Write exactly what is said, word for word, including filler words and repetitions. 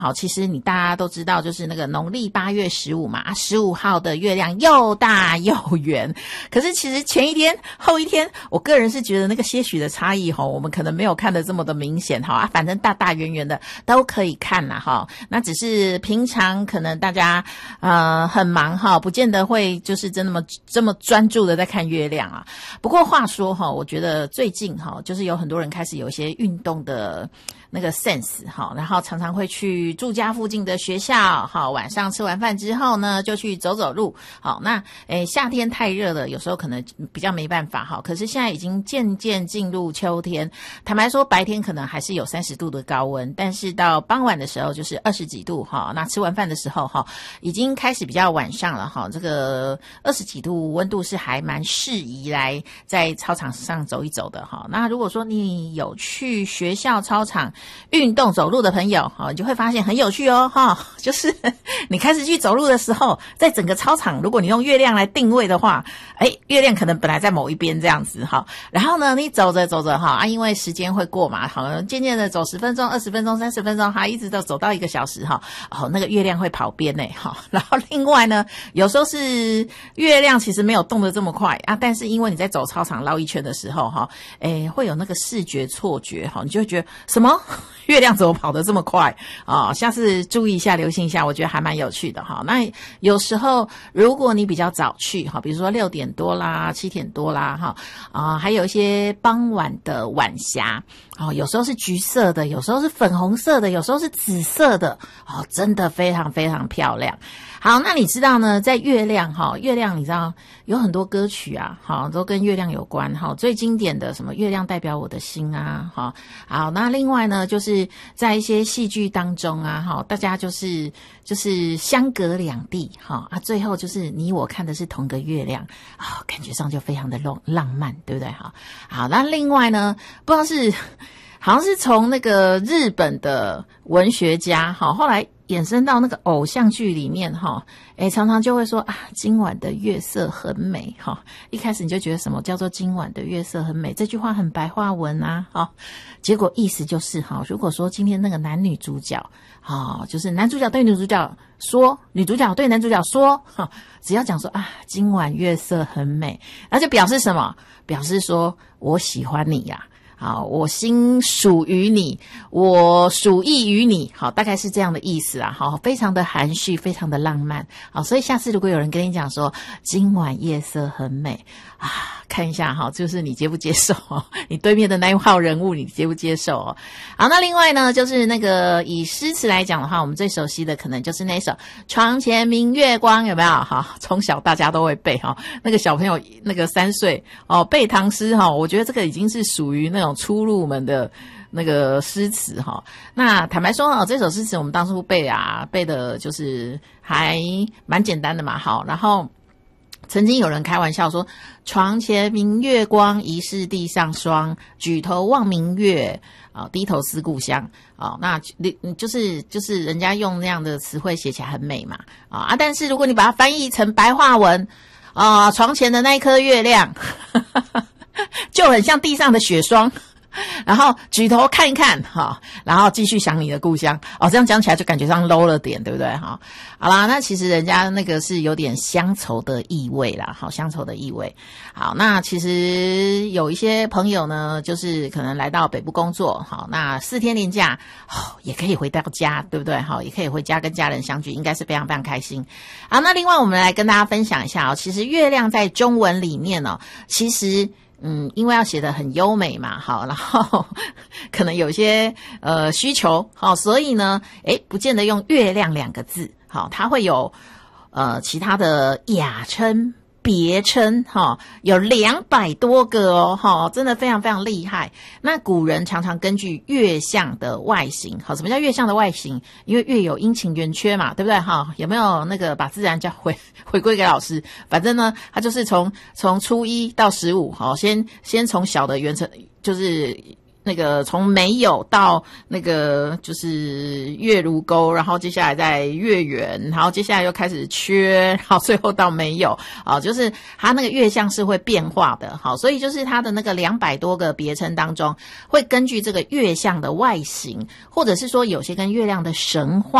好，其实你大家都知道，就是那个农历八月十五嘛，啊，十五号的月亮又大又圆。可是其实前一天、后一天，我个人是觉得那个些许的差异哈，我们可能没有看得这么的明显哈啊，反正大大圆圆的都可以看啦哈。那只是平常可能大家呃很忙哈，不见得会就是真的么这么专注的在看月亮啊。不过话说哈，我觉得最近哈，就是有很多人开始有一些运动的那个 sense 哈，然后常常会去住家附近的学校，好，晚上吃完饭之后呢，就去走走路。好，那诶夏天太热了，有时候可能比较没办法哈。可是现在已经渐渐进入秋天，坦白说，白天可能还是有三十度的高温，但是到傍晚的时候就是二十几度哈。那吃完饭的时候哈，已经开始比较晚上了哈。这个二十几度温度是还蛮适宜来在操场上走一走的哈。那如果说你有去学校操场运动走路的朋友，你就会发现很有趣哦，哈，就是你开始去走路的时候，在整个操场，如果你用月亮来定位的话，哎，月亮可能本来在某一边这样子哈，然后呢，你走着走着哈啊，因为时间会过嘛，好，渐渐的走十分钟、二十分钟、三十分钟，哈，一直到走到一个小时哈，哦，那个月亮会跑边呢，哈，然后另外呢，有时候是月亮其实没有动得这么快啊，但是因为你在走操场绕一圈的时候哈，哎，会有那个视觉错觉哈，你就会觉得什么？月亮怎么跑得这么快啊、哦？下次注意一下，留心一下，我觉得还蛮有趣的哈。那有时候如果你比较早去哈，比如说六点多啦、七点多啦哈啊、呃，还有一些傍晚的晚霞哦，有时候是橘色的，有时候是粉红色的，有时候是紫色的哦，真的非常非常漂亮。好，那你知道呢，在月亮哈，月亮你知道有很多歌曲啊，好，都跟月亮有关哈。最经典的什么月亮代表我的心啊，哈，好，那另外呢，就是在一些戏剧当中啊，哈，大家就是就是相隔两地哈啊，最后就是你我看的是同个月亮啊、哦，感觉上就非常的浪浪漫，对不对哈？好，那另外呢，不知道是好像是从那个日本的文学家哈，后来衍生到那个偶像剧里面哈，诶常常就会说啊，今晚的月色很美哈。一开始你就觉得什么叫做今晚的月色很美，这句话很白话文啊，哈。结果意思就是哈，如果说今天那个男女主角，哈，就是男主角对女主角说，女主角对男主角说，哈，只要讲说啊，今晚月色很美，那就表示什么？表示说我喜欢你呀、啊。好，我心属于你，我属意于你，好，大概是这样的意思啊，好，非常的含蓄，非常的浪漫，好，所以下次如果有人跟你讲说今晚夜色很美啊，看一下哈，就是你接不接受哦，你对面的那一号人物你接不接受哦？好，那另外呢，就是那个以诗词来讲的话，我们最熟悉的可能就是那首床前明月光，有没有？哈，从小大家都会背哈，那个小朋友那个三岁哦背唐诗哈，我觉得这个已经是属于那种初入门的那个诗词哈。那坦白说哦，这首诗词我们当初背啊，背的就是还蛮简单的嘛，好，然后曾经有人开玩笑说，床前明月光，疑是地上霜，举头望明月，啊、呃，低头思故乡。啊、呃，那就是就是人家用那样的词汇写起来很美嘛，啊啊，但是如果你把它翻译成白话文，啊、呃，床前的那一颗月亮就很像地上的雪霜。然后举头看一看哈，然后继续想你的故乡哦，这样讲起来就感觉上 low 了点，对不对哈？好啦，那其实人家那个是有点乡愁的意味啦，好，乡愁的意味。好，那其实有一些朋友呢，就是可能来到北部工作，好，那四天连假哦，也可以回到家，对不对？好，也可以回家跟家人相聚，应该是非常非常开心。好，那另外我们来跟大家分享一下哦，其实月亮在中文里面哦，其实。嗯，因为要写得很优美嘛，好，然后可能有些呃需求，好，所以呢，诶，不见得用月亮两个字，好，它会有呃其他的雅称、别称，哈，有两百多个哦，哈，真的非常非常厉害。那古人常常根据月相的外形，好，什么叫月相的外形？因为月有阴晴圆缺嘛，对不对？哈，有没有那个把自然教回回归给老师？反正呢，他就是从从初一到十五，好，先先从小的元辰，就是那个从没有到那个就是月如钩，然后接下来再月圆，然后接下来又开始缺，然后最后到没有啊，就是它那个月相是会变化的。好，所以就是它的那个两百多个别称当中，会根据这个月相的外形，或者是说有些跟月亮的神话